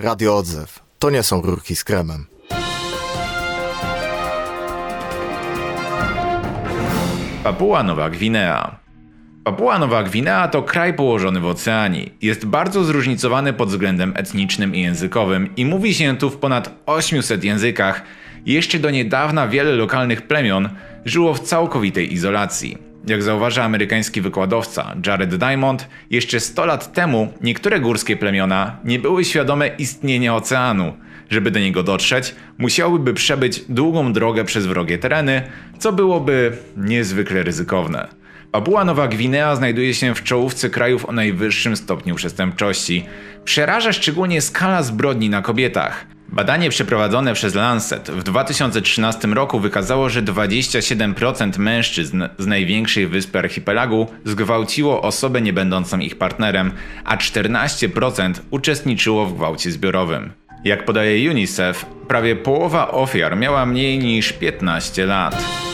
Radio Odzew. To nie są rurki z kremem. Papua Nowa Gwinea. Papua Nowa Gwinea to kraj położony w oceanii. Jest bardzo zróżnicowany pod względem etnicznym i językowym i mówi się tu w ponad 800 językach. Jeszcze do niedawna wiele lokalnych plemion żyło w całkowitej izolacji. Jak zauważa amerykański wykładowca Jared Diamond, jeszcze 100 lat temu niektóre górskie plemiona nie były świadome istnienia oceanu. Żeby do niego dotrzeć, musiałyby przebyć długą drogę przez wrogie tereny, co byłoby niezwykle ryzykowne. Papua Nowa Gwinea znajduje się w czołówce krajów o najwyższym stopniu przestępczości. Przeraża szczególnie skala zbrodni na kobietach. Badanie przeprowadzone przez Lancet w 2013 roku wykazało, że 27% mężczyzn z największej wyspy archipelagu zgwałciło osobę nie będącą ich partnerem, a 14% uczestniczyło w gwałcie zbiorowym. Jak podaje UNICEF, prawie połowa ofiar miała mniej niż 15 lat.